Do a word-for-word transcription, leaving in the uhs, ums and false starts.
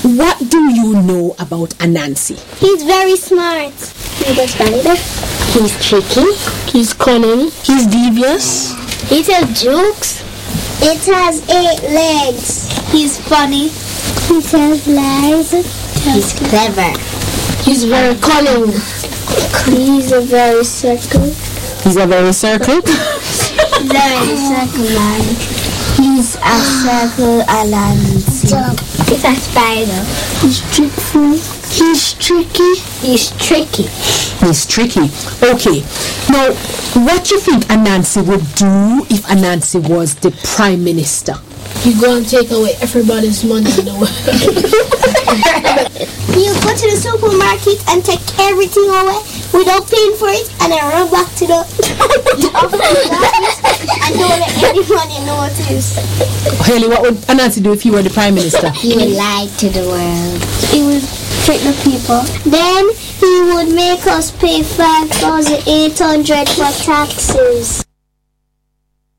what do you know about Anansi? He's very smart. He was spider. He's tricky. He's cunning. He's devious. He tells jokes. It has eight legs. He's funny. He tells lies. He's clever. He's very cunning. He's a very circle. He's a very circle. He's a very circle man. He's a circle Anansi. He's a spider. He's tricky. He's tricky. He's tricky. He's tricky. Okay. Now, what do you think Anansi would do if Anansi was the Prime Minister? You go and take away everybody's money in the world. You go to the supermarket and take everything away without paying for it, and then run back to the, the office and don't let anyone notice. Haley, what would Anansi do if he were the Prime Minister? He would lie to the world. He would trick the people. Then he would make us pay five thousand eight hundred for taxes.